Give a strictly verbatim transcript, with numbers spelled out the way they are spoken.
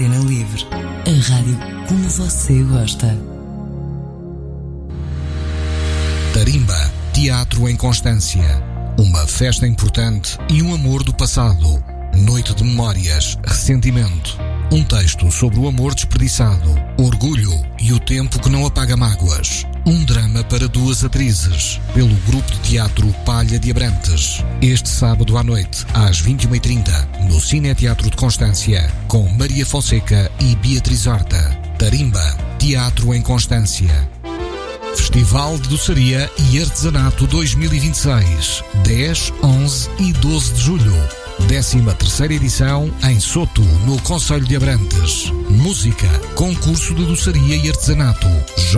Antena Livre, a rádio como você gosta. Tarimba, Teatro em Constância. Uma festa importante e um amor do passado. Noite de memórias, ressentimento. Um texto sobre o amor desperdiçado, orgulho e o tempo que não apaga mágoas. Um drama para duas atrizes, pelo grupo de teatro Palha de Abrantes. Este sábado à noite, às vinte e uma e trinta, no Cine Teatro de Constância, com Maria Fonseca e Beatriz Horta. Tarimba, Teatro em Constância. Festival de Doçaria e Artesanato dois mil e vinte e seis, dez, onze e doze de julho. décima terceira edição em Soto, no Concelho de Abrantes. Música, concurso de doçaria e artesanato.